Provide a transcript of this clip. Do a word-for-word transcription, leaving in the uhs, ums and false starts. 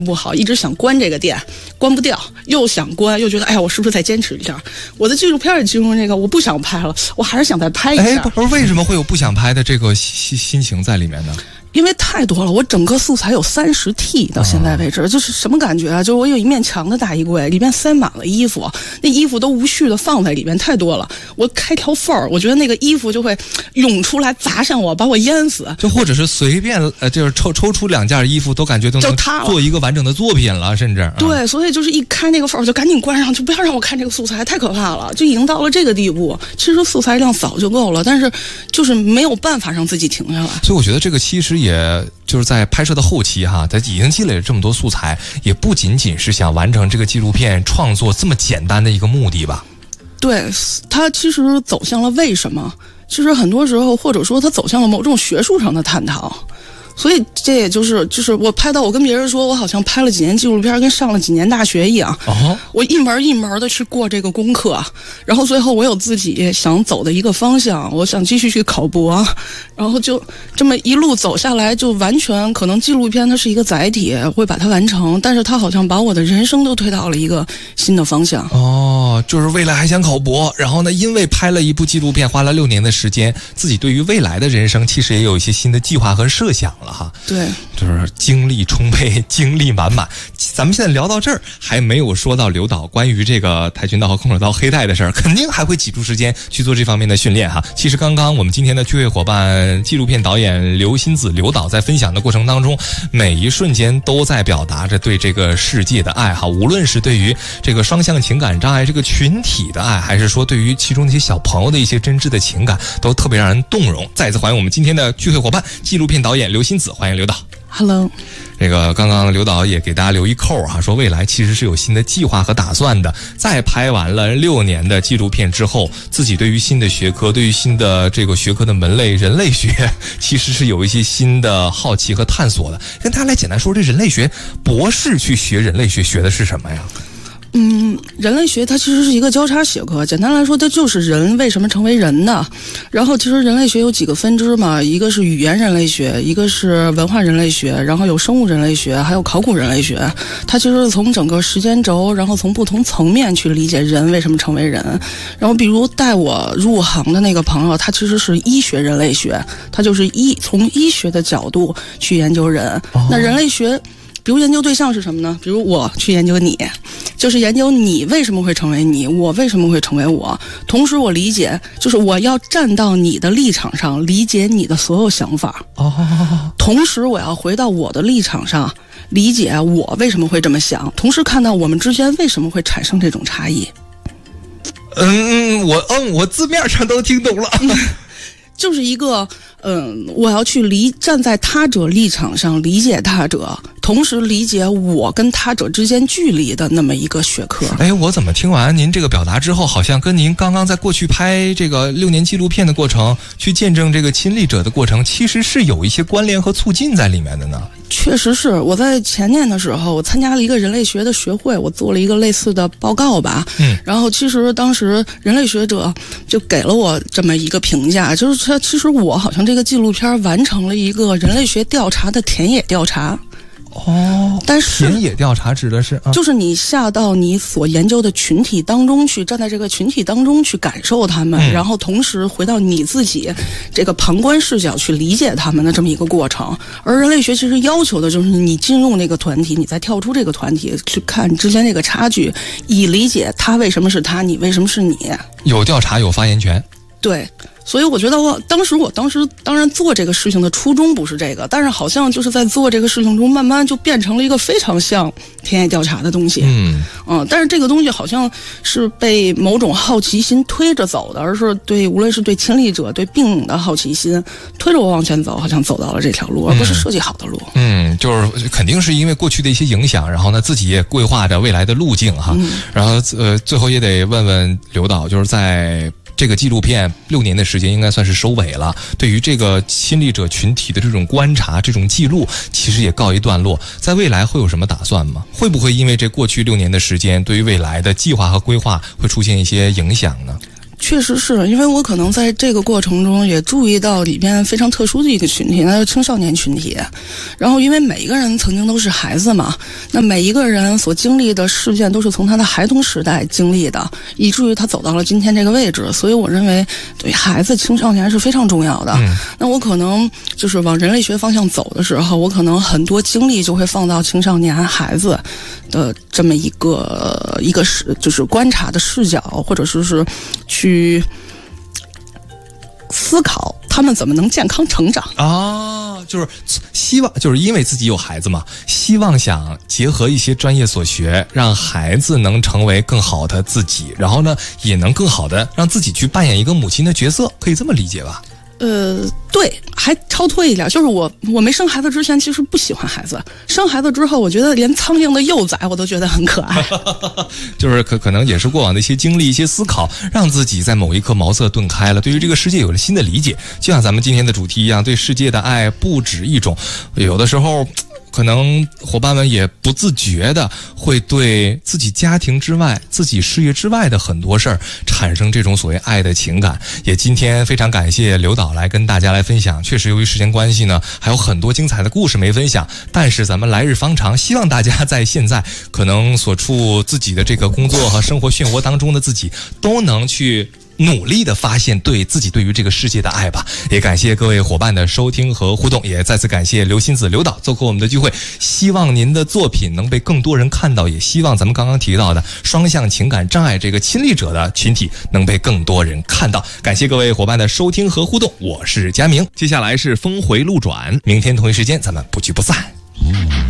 不好，一直想关这个店，关不掉，又想关，又觉得哎呀，我是不是再坚持一下？我的纪录片也进入那个，我不想拍了，我还是想再拍一下。 哎，不是，为什么会有不想拍的这个心心情在里面呢？ 因为太多了，我整个素材有三十 T 到现在为止，就是什么感觉啊？就是我有一面墙的大衣柜，里面塞满了衣服，那衣服都无序的放在里面，太多了。我开条缝儿，我觉得那个衣服就会涌出来砸向我，把我淹死。 就或者是随便呃，就是抽抽出两件衣服，都感觉都能做一个完整的作品了，甚至对、嗯，所以就是一开那个缝儿就赶紧关上，就不要让我看这个素材，太可怕了，就已经到了这个地步。其实素材量早就够了，但是就是没有办法让自己停下来。 所以我觉得这个其实也就是在拍摄的后期哈，他已经积累了这么多素材，也不仅仅是想完成这个纪录片创作这么简单的一个目的吧。 对，他其实走向了为什么，其实很多时候或者说他走向了某种学术上的探讨。所以这也就是就是我拍到我跟别人说我好像拍了几年纪录片，跟上了几年大学一样。哦，我一门一门的去过这个功课，然后最后我有自己想走的一个方向，我想继续去考博，然后就这么一路走下来，就完全可能纪录片它是一个载体，会把它完成，但是它好像把我的人生都推到了一个新的方向。 哦，就是未来还想考博，然后呢，因为拍了一部纪录片，花了六年的时间，自己对于未来的人生其实也有一些新的计划和设想了哈。 对， 就是精力充沛，精力满满。咱们现在聊到这儿，还没有说到刘导关于这个跆拳道和空手道黑带的事儿，肯定还会挤出时间去做这方面的训练哈。其实刚刚我们今天的聚会伙伴纪录片导演刘欣子刘导在分享的过程当中，每一瞬间都在表达着对这个世界的爱哈，无论是对于这个双向情感障碍这个群体的爱，还是说对于其中那些小朋友的一些真挚的情感，都特别让人动容。再次欢迎我们今天的聚会伙伴纪录片导演刘欣子，欢迎刘导。 Hello， 这个刚刚刘导也给大家留一扣哈、啊，说未来其实是有新的计划和打算的。在拍完了六年的纪录片之后，自己对于新的学科，对于新的这个学科的门类人类学，其实是有一些新的好奇和探索的。跟大家来简单说，这人类学博士去学人类学学的是什么呀？ 嗯，人类学它其实是一个交叉学科，简单来说它就是人为什么成为人的。然后其实人类学有几个分支嘛，一个是语言人类学，一个是文化人类学，然后有生物人类学，还有考古人类学。它其实是从整个时间轴，然后从不同层面去理解人为什么成为人。然后比如带我入行的那个朋友，他其实是医学人类学，他就是医从医学的角度去研究人。哦、那人类学比如研究对象是什么呢？比如我去研究你，就是研究你为什么会成为你，我为什么会成为我。同时我理解，就是我要站到你的立场上，理解你的所有想法。哦。同时我要回到我的立场上，理解我为什么会这么想，同时看到我们之间为什么会产生这种差异。 嗯，我嗯，我字面上都听懂了。 就是一个，嗯，我要去理站在他者立场上理解他者，同时理解我跟他者之间距离的那么一个学科。 哎，我怎么听完您这个表达之后，好像跟您刚刚在过去拍这个六年纪录片的过程，去见证这个亲历者的过程，其实是有一些关联和促进在里面的呢？ 确实是，我在前年的时候，我参加了一个人类学的学会，我做了一个类似的报告吧。嗯，然后其实当时人类学者就给了我这么一个评价，就是他其实我好像这个纪录片完成了一个人类学调查的田野调查。 哦， 但是田野调查指的是、啊、 就是你下到你所研究的群体当中去，站在这个群体当中去感受他们、嗯、然后同时回到你自己这个旁观视角去理解他们的这么一个过程。而人类学其实要求的就是你进入那个团体，你再跳出这个团体去看之间这个差距，以理解他为什么是他，你为什么是你。 有调查有发言权。 对，所以我觉得我当时我当时当然做这个事情的初衷不是这个，但是好像就是在做这个事情中，慢慢就变成了一个非常像田野调查的东西。嗯嗯，但是这个东西好像是被某种好奇心推着走的，而是对无论是对亲历者对病人的好奇心推着我往前走，好像走到了这条路，而不是设计好的路。 嗯，就是肯定是因为过去的一些影响，然后呢自己也规划着未来的路径哈。嗯、然后呃最后也得问问刘导，就是在这个纪录片六年的时间应该算是收尾了，对于这个亲历者群体的这种观察、这种记录，其实也告一段落。在未来会有什么打算吗？会不会因为这过去六年的时间，对于未来的计划和规划会出现一些影响呢？ 确实是因为我可能在这个过程中也注意到里边非常特殊的一个群体，那就是青少年群体。然后因为每一个人曾经都是孩子嘛，那每一个人所经历的事件都是从他的孩童时代经历的，以至于他走到了今天这个位置。所以我认为对孩子青少年是非常重要的。嗯、那我可能就是往人类学方向走的时候，我可能很多精力就会放到青少年孩子的这么一个一个视就是观察的视角，或者说是去思考他们怎么能健康成长啊，就是希望就是因为自己有孩子嘛，希望想结合一些专业所学，让孩子能成为更好的自己，然后呢也能更好的让自己去扮演一个母亲的角色，可以这么理解吧？ 呃，对，还超脱一点，就是我我没生孩子之前其实不喜欢孩子，生孩子之后，我觉得连苍蝇的幼崽我都觉得很可爱。 就是可可能也是过往的一些经历、一些思考，让自己在某一刻茅塞顿开了，对于这个世界有了新的理解。就像咱们今天的主题一样，对世界的爱不止一种，有的时候可能伙伴们也不自觉的会对自己家庭之外、自己事业之外的很多事儿产生这种所谓爱的情感。也今天非常感谢刘导来跟大家来分享，确实由于时间关系呢，还有很多精彩的故事没分享，但是咱们来日方长，希望大家在现在可能所处自己的这个工作和生活漩涡当中的自己，都能去努力的发现对自己对于这个世界的爱吧。也感谢各位伙伴的收听和互动，也再次感谢刘欣子刘导做客我们的聚会，希望您的作品能被更多人看到，也希望咱们刚刚提到的双向情感障碍这个亲历者的群体能被更多人看到。感谢各位伙伴的收听和互动，我是佳明，接下来是峰回路转，明天同一时间咱们不聚不散。